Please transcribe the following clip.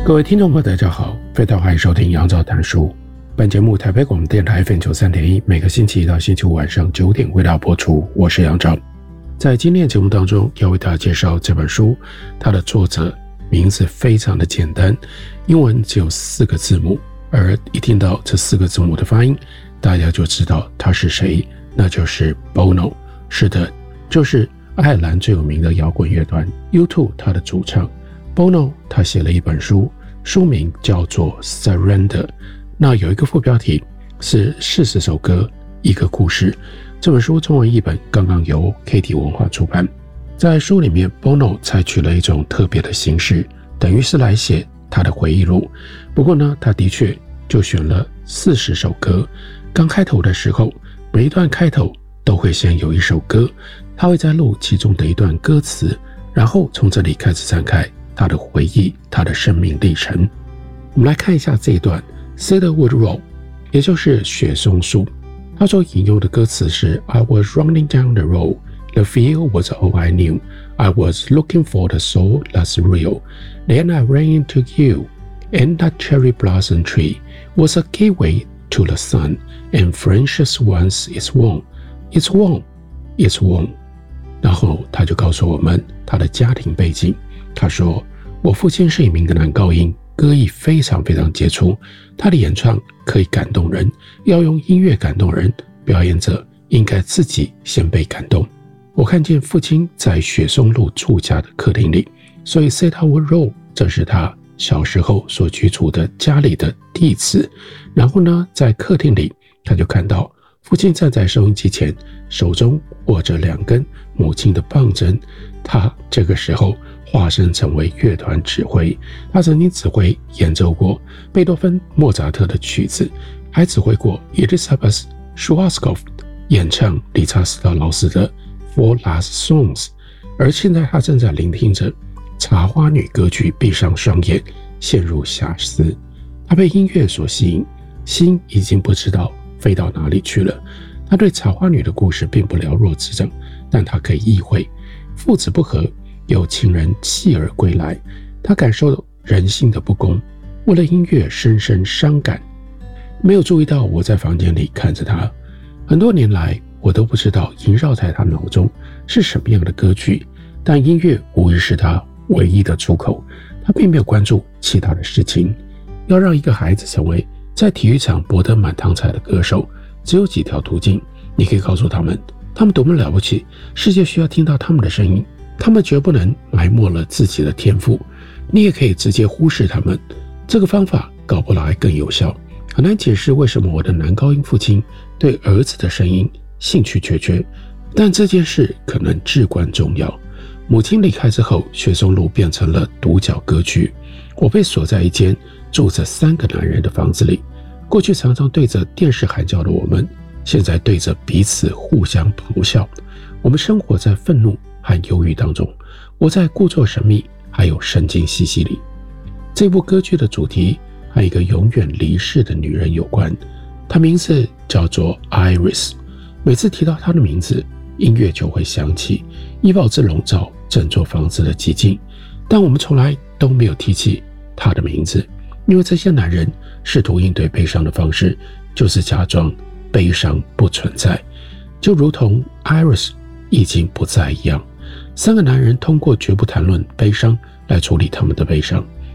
各位听众朋友大家好，非常欢迎收听杨照谈书。本节目台北广播电台 FM93.1， 每个星期一到星期五晚上9点为大家播出。我是杨照。在今天的节目当中，要为大家介绍这本书，它的作者名字非常的简单，英文只有4个字母，而一听到这4个字母的发音，大家就知道他是谁，那就是 Bono。 是的，就是爱尔兰最有名的摇滚乐团 U2 他的主唱 Bono。 他写了一本书，书名叫做 Surrender， 那有一个副标题是40首歌一个故事。这本书中文译本刚刚由 KT 文化出版。在书里面 Bono 采取了一种特别的形式，等于是来写他的回忆录。不过呢，他的确就选了40首歌。刚开头的时候，每一段开头都会先有一首歌，他会再录其中的一段歌词，然后从这里开始展开他的回忆，他的生命历程。我们来看一下这一段 Cedarwood Road， 也就是雪松树。他所引用的歌词是 I was running down the road, the field was all I knew, I was looking for the soul that's real, then I ran into you, and that cherry blossom tree was a gateway to the sun, and friendship once is warm, it's warm, it's warm。 然后他就告诉我们他的家庭背景。他说，我父亲是一名男高音，歌艺非常非常杰出，他的演唱可以感动人，要用音乐感动人，表演者应该自己先被感动。我看见父亲在雪松路住家的客厅里，所以 Cedarwood Road 这是他小时候所居住的家里的地址。然后呢，在客厅里他就看到父亲站在收音机前，手中握着2根母亲的棒针。他这个时候化身成为乐团指挥，他曾经指挥演奏过贝多芬、莫扎特的曲子，还指挥过 Elisabeth Schwarzkopf 演唱理查斯特劳斯的 Four Last Songs。 而现在他正在聆听着茶花女歌剧，闭上双眼陷入遐思。他被音乐所吸引，心已经不知道飞到哪里去了。他对茶花女的故事并不了若指掌，但他可以意会父子不和，有情人弃儿归来。他感受人性的不公，为了音乐深深伤感。没有注意到我在房间里看着他，很多年来我都不知道萦绕在他脑中是什么样的歌曲，但音乐无疑是他唯一的出口。他并没有关注其他的事情。要让一个孩子成为在体育场博得满堂彩的歌手，只有几条途径。你可以告诉他们多么了不起，世界需要听到他们的声音，他们绝不能埋没了自己的天赋。你也可以直接忽视他们，这个方法搞不好还更有效。很难解释为什么我的男高音父亲对儿子的声音兴趣缺缺，但这件事可能至关重要。母亲离开之后，雪松路变成了独角歌剧。我被锁在一间住着3个男人的房子里。过去常常对着电视喊叫的我们，现在对着彼此互相咆哮。我们生活在愤怒和忧郁当中，我在故作神秘还有神经兮兮里。这部歌剧的主题和一个永远离世的女人有关，她名字叫做 Iris。 每次提到她的名字，音乐就会响起，以保之笼罩整座房子的寂静。但我们从来都没有提起她的名字，因为这些男人试图应对悲伤的方式就是假装悲伤不存在，就如同 Iris 已经不在一样。3个男人通过绝不谈论悲伤来处理他们的悲伤。